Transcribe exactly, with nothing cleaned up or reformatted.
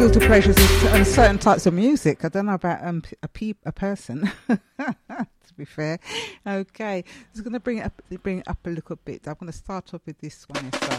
guilty pleasures is um, certain types of music. I don't know about um, a pe- a person. To be fair, okay. Just going to bring it up, bring it up a little bit. I'm going to start off with this one. So.